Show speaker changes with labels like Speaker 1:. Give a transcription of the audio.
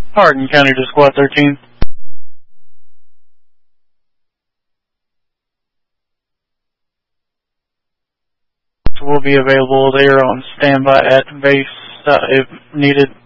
Speaker 1: Hardin County to Squad 13. Will be available. They are on standby at base if needed.